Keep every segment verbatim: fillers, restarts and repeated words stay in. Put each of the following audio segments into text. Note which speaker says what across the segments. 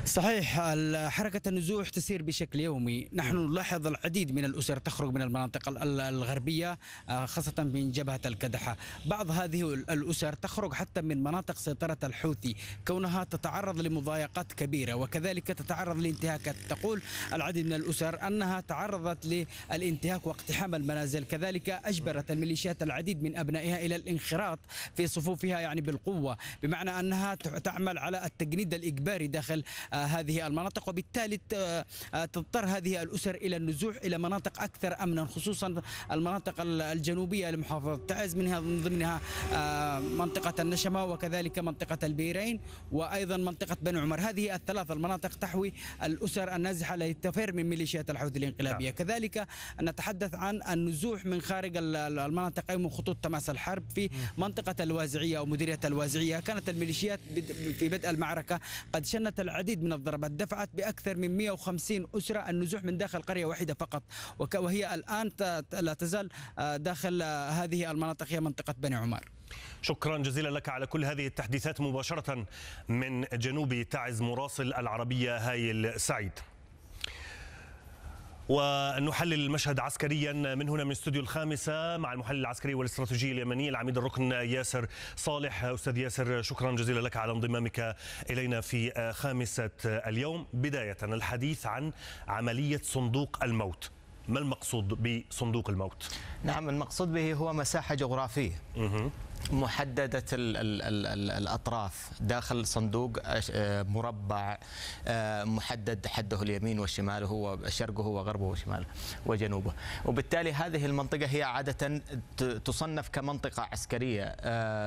Speaker 1: صحيح، حركة النزوح تسير بشكل يومي. نحن نلاحظ العديد من الأسر تخرج من المناطق الغربية، خاصة من جبهة الكدحة. بعض هذه الأسر تخرج حتى من مناطق سيطرة الحوثي كونها تتعرض لمضايقات كبيرة، وكذلك تتعرض لانتهاكات. تقول العديد من الأسر أنها تعرضت للانتهاك واقتحام المنازل، كذلك أجبرت الميليشيات العديد من أبنائها إلى الانخراط في صفوفها يعني بالقوة، بمعنى أنها تعمل على التجنيد الإجباري داخل هذه المناطق، وبالتالي تضطر هذه الأسر إلى النزوح إلى مناطق أكثر أمنا، خصوصا المناطق الجنوبية لمحافظة تعز، منها من ضمنها منطقة النشمة وكذلك منطقة البيرين وأيضا منطقة بني عمر. هذه الثلاث المناطق تحوي الأسر النازحة التي تفر من ميليشيات الحوثي الانقلابية. كذلك نتحدث عن النزوح من خارج المناطق أي من خطوط تماس الحرب في منطقة الوازعية أو مديرية الوازعية. كانت الميليشيات في بدء المعركة قد شنت العديد من الضربات، دفعت بأكثر من مئة وخمسين أسرة النزوح من داخل قرية واحدة فقط، وهي الآن لا تزال داخل هذه المناطق هي منطقة بني عمر.
Speaker 2: شكرا جزيلا لك على كل هذه التحديثات مباشرة من جنوب تعز، مراسل العربية هايل سعيد. ونحلل المشهد عسكريا من هنا من استوديو الخامسة مع المحلل العسكري والاستراتيجي اليمني العميد الركن ياسر صالح. أستاذ ياسر، شكرا جزيلا لك على انضمامك إلينا في خامسة اليوم. بداية الحديث عن عملية صندوق الموت، ما المقصود بصندوق الموت؟
Speaker 3: نعم، المقصود به هو مساحة جغرافية محددة ال ال ال ال الأطراف داخل صندوق مربع محدد، حده اليمين والشمال، هو شرقه وغربه وشماله وجنوبه. وبالتالي هذه المنطقة هي عادة تصنف كمنطقة عسكرية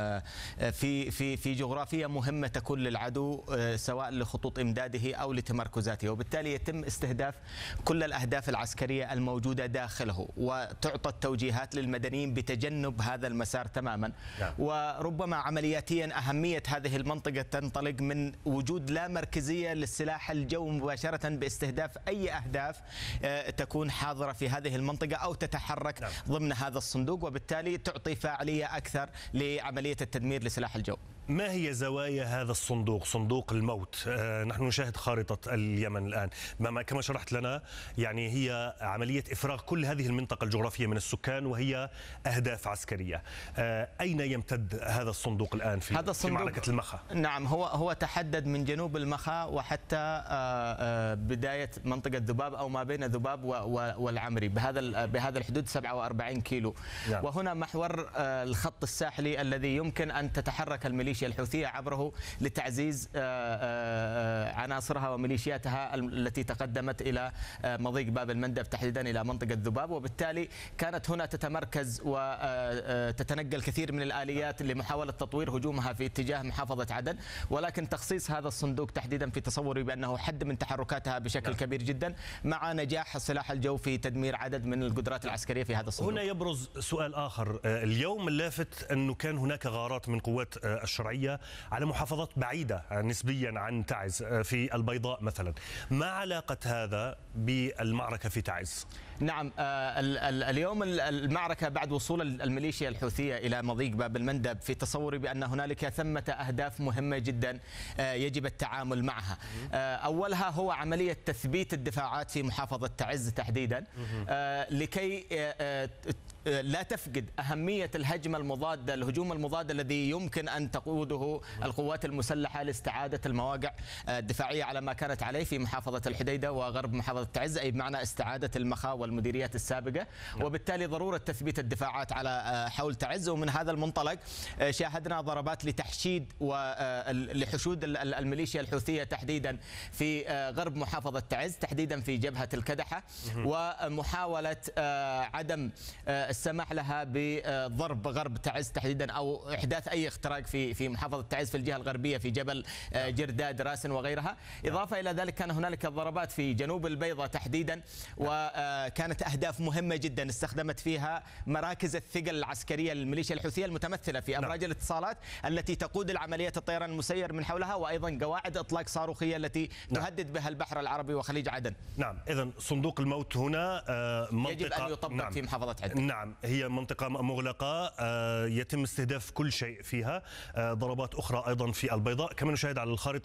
Speaker 3: في في في جغرافية مهمة تكون للعدو، سواء لخطوط إمداده أو لتمركزاته، وبالتالي يتم استهداف كل الأهداف العسكرية الموجودة داخله، وتعطى التوجيهات للمدنيين بتجنب هذا المسار تماما. وربما عملياتيا أهمية هذه المنطقة تنطلق من وجود لا مركزية للسلاح الجو مباشرة باستهداف أي أهداف تكون حاضرة في هذه المنطقة أو تتحرك نعم. ضمن هذا الصندوق، وبالتالي تعطي فاعلية أكثر لعملية التدمير لسلاح الجو.
Speaker 2: ما هي زوايا هذا الصندوق، صندوق الموت؟ آه نحن نشاهد خارطة اليمن الآن كما شرحت لنا، يعني هي عملية إفراغ كل هذه المنطقة الجغرافية من السكان وهي أهداف عسكرية. آه أين يمتد هذا الصندوق الآن في, هذا الصندوق في معركة المخا؟
Speaker 3: نعم، هو هو تحدد من جنوب المخا وحتى آه آه بداية منطقة ذباب أو ما بين ذباب والعمري، بهذا بهذا الحدود سبعة وأربعين كيلو. نعم. وهنا محور آه الخط الساحلي الذي يمكن أن تتحرك الميليشيا الحوثية عبره لتعزيز عناصرها وميليشياتها التي تقدمت إلى مضيق باب المندب، تحديدا إلى منطقة ذباب. وبالتالي كانت هنا تتمركز وتتنقل كثير من الآليات لمحاولة تطوير هجومها في اتجاه محافظة عدن، ولكن تخصيص هذا الصندوق تحديدا في تصوري بأنه حد من تحركاتها بشكل كبير جدا، مع نجاح سلاح الجو في تدمير عدد من القدرات العسكرية في هذا الصندوق.
Speaker 2: هنا يبرز سؤال آخر. اليوم اللافت أنه كان هناك غارات من قوات الشرعية على محافظات بعيدة نسبيا عن تعز في البيضاء مثلا، ما علاقة هذا بالمعركة في تعز؟
Speaker 3: نعم، اليوم المعركة بعد وصول الميليشيا الحوثية إلى مضيق باب المندب في تصوري بأن هنالك ثمة أهداف مهمة جدا يجب التعامل معها. أولها هو عملية تثبيت الدفاعات في محافظة تعز تحديدا، لكي لا تفقد أهمية الهجمة المضادة، الهجوم المضاد الذي يمكن أن تقوده القوات المسلحة لاستعادة المواقع الدفاعية على ما كانت عليه في محافظة الحديدة وغرب محافظة تعز، أي بمعنى استعادة المخا والمديريات السابقة. وبالتالي ضرورة تثبيت الدفاعات على حول تعز. ومن هذا المنطلق شاهدنا ضربات لتحشيد ولحشود الميليشيا الحوثية تحديدا في غرب محافظة تعز، تحديدا في جبهة الكدحة، ومحاولة عدم السماح لها بضرب غرب تعز تحديدا او احداث اي اختراق في في محافظه تعز في الجهه الغربيه في جبل جرداد راسن وغيرها. اضافه الى ذلك كان هنالك ضربات في جنوب البيضاء تحديدا، وكانت اهداف مهمه جدا استخدمت فيها مراكز الثقل العسكريه للميليشيا الحوثيه المتمثله في ابراج الاتصالات التي تقود العمليات الطيران المسير من حولها، وايضا قواعد اطلاق صاروخيه التي تهدد بها البحر العربي وخليج عدن.
Speaker 2: نعم، اذا صندوق الموت هنا منطقه
Speaker 3: يجب ان يطبق نعم. في محافظه عدن.
Speaker 2: نعم، هي منطقة مغلقة يتم استهداف كل شيء فيها، ضربات أخرى أيضا في البيضاء كما نشاهد على الخارطة.